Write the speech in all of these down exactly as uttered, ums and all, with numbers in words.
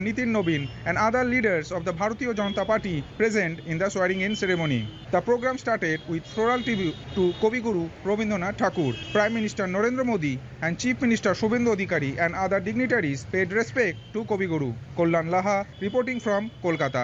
Nitin Nobin and other leaders of the Bharatiya Janata Party present in the swearing-in ceremony. The program started with floral tribute to Kavi Guru Rabindranath Tagore. Prime Minister Narendra Modi and Chief Minister Shubhendu Adhikari and other dignitaries paid respect to Kavi Guru. Kollan Laha reporting from Kolkata.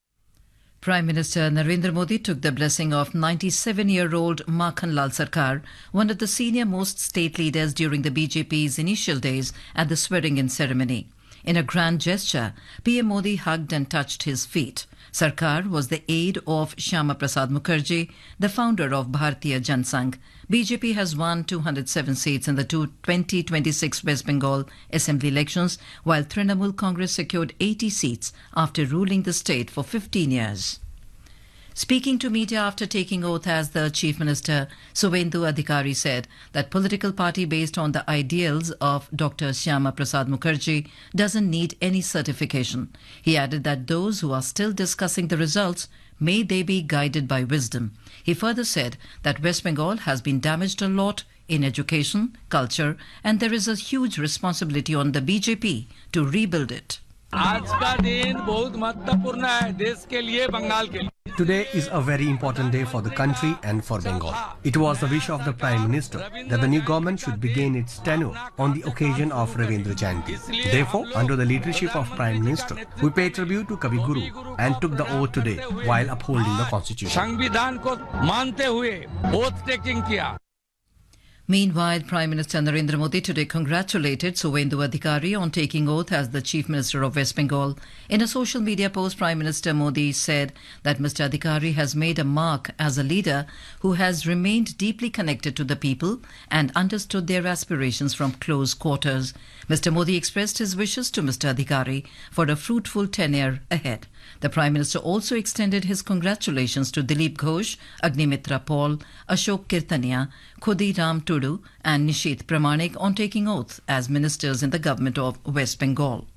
Prime Minister Narendra Modi took the blessing of ninety-seven-year-old Makhan Lal Sarkar, one of the senior-most state leaders during the B J P's initial days, at the swearing-in ceremony. In a grand gesture, P M Modi hugged and touched his feet. Sarkar was the aide of Shyama Prasad Mukherjee, the founder of Bharatiya Jansangh. B J P has won two hundred seven seats in the twenty twenty-six West Bengal Assembly elections, while Trinamool Congress secured eighty seats after ruling the state for fifteen years. Speaking to media after taking oath as the Chief Minister, Shubhendu Adhikari said that political party based on the ideals of Doctor Shyama Prasad Mukherjee doesn't need any certification. He added that those who are still discussing the results, may they be guided by wisdom. He further said that West Bengal has been damaged a lot in education, culture, and there is a huge responsibility on the B J P to rebuild it. आज का दिन बहुत महत्वपूर्ण है देश के लिए बंगाल के लिए. Today is a very important day for the country and for Bengal. It was the wish of the Prime Minister that the new government should begin its tenure on the occasion of Ravindra Jayanti. Therefore, under the leadership of Prime Minister, we pay tribute to Kavi Guru and took the oath today while upholding the Constitution. संविधान को मानते हुए oath taking किया. Meanwhile, Prime Minister Narendra Modi today congratulated Shubhendu Adhikari on taking oath as the Chief Minister of West Bengal. In a social media post, Prime Minister Modi said that Mister Adhikari has made a mark as a leader who has remained deeply connected to the people and understood their aspirations from close quarters. Mister Modi expressed his wishes to Mister Adhikari for a fruitful tenure ahead. The Prime Minister also extended his congratulations to Dilip Ghosh, Agnimitra Paul, Ashok Kirtania, Khudi Ram Tudu and Nishit Pramanik on taking oath as ministers in the government of West Bengal.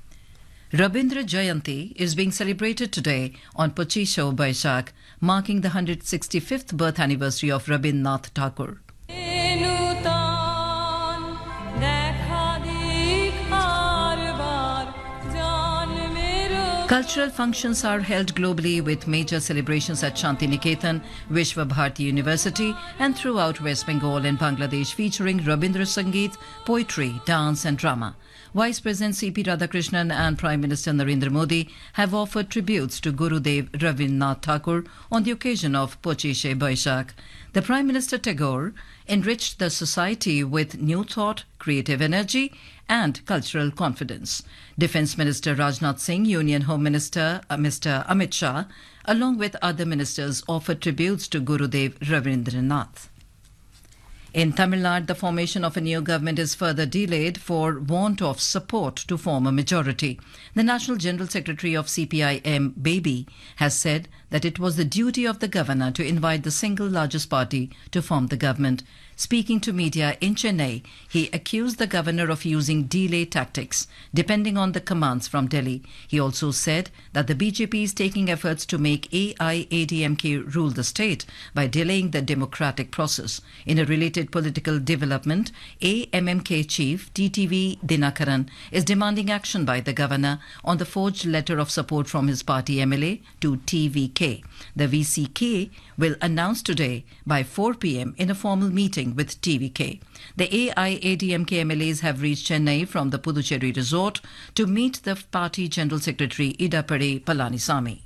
Rabindra Jayanti is being celebrated today on Pochisho Baishakh, marking the one hundred sixty-fifth birth anniversary of Rabindranath Tagore. Cultural functions are held globally with major celebrations at Shanti Niketan, Vishwa Bharati University and throughout West Bengal and Bangladesh, featuring Rabindra Sangeet, poetry, dance and drama. Vice President C P Radhakrishnan and Prime Minister Narendra Modi have offered tributes to Gurudev Rabindranath Tagore on the occasion of Pochishe Baishakh. The Prime Minister Tagore enriched the society with new thought, creative energy and cultural confidence. Defence Minister Rajnath Singh, Union Home Minister uh, Mister Amit Shah, along with other ministers, offered tributes to Gurudev Rabindranath. In Tamil Nadu, the formation of a new government is further delayed for want of support to form a majority. The National General Secretary of C P I M, Baby, has said that it was the duty of the governor to invite the single largest party to form the government. Speaking to media in Chennai, he accused the governor of using delay tactics, depending on the commands from Delhi. He also said that the B J P is taking efforts to make A I A D M K rule the state by delaying the democratic process. In a related political development, A M M K chief T T V Dinakaran is demanding action by the governor on the forged letter of support from his party M L A to T V K. The V C K will announce today by four p m in a formal meeting with T V K. The A I A D M K M L As have reached Chennai from the Puducherry resort to meet the party General Secretary Idapade Palanisamy.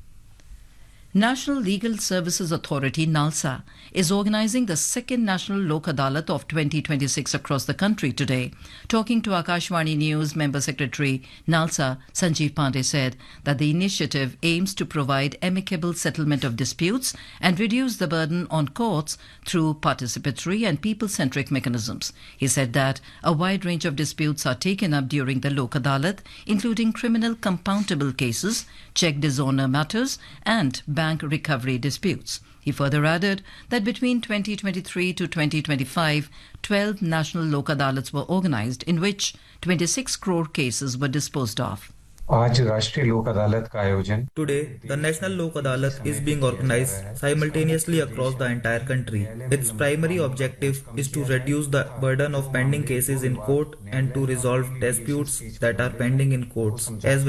National Legal Services Authority NALSA is organising the second National Lok Adalat of twenty twenty-six across the country today. Talking to Akashvani News, Member Secretary NALSA Sanjeev Pandey said that the initiative aims to provide amicable settlement of disputes and reduce the burden on courts through participatory and people-centric mechanisms. He said that a wide range of disputes are taken up during the Lok Adalat, including criminal compoundable cases, check dishonour matters and bank recovery disputes. He further added that between twenty twenty-three to twenty twenty-five, twelve national Lok Adalats were organised in which twenty-six crore cases were disposed of. आज राष्ट्रीय लोक अदालत का आयोजन Today, the National Lok Adalat is being organized simultaneously across the entire country. Its primary objective is to reduce the burden of pending cases in court and to resolve disputes that are pending in courts, as